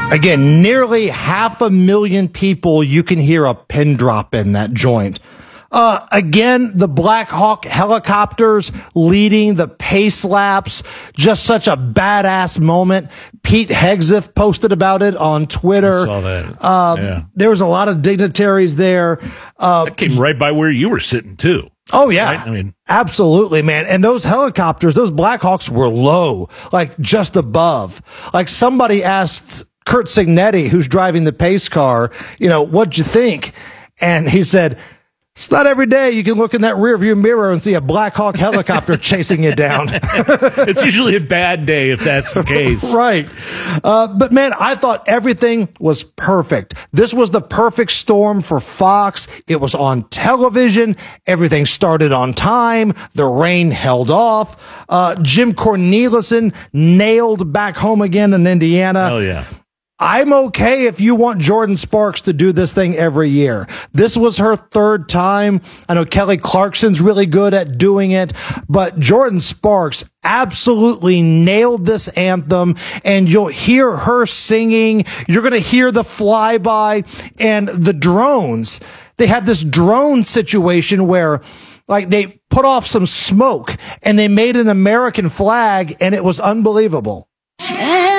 Again, nearly 500,000 people, you can hear a pin drop in that joint. Again, the Black Hawk helicopters leading the pace laps, just such a badass moment. Pete Hegseth posted about it on Twitter. I saw that. There was a lot of dignitaries there. That came right by where you were sitting, too. Oh, yeah. Right? I mean, absolutely, man. And those helicopters, those Black Hawks were low, like just above. Like somebody asked Kurt Signetti, who's driving the pace car, what'd you think? And he said, it's not every day you can look in that rearview mirror and see a Black Hawk helicopter chasing you down. It's usually a bad day if that's the case. Right. But man, I thought everything was perfect. This was the perfect storm for Fox. It was on television. Everything started on time. The rain held off. Jim Cornelison nailed Back Home Again in Indiana. Hell yeah. I'm okay if you want Jordan Sparks to do this thing every year. This was her third time. I know Kelly Clarkson's really good at doing it, but Jordan Sparks absolutely nailed this anthem, and you'll hear her singing. You're going to hear the flyby and the drones. They had this drone situation where they put off some smoke and they made an American flag, and it was unbelievable.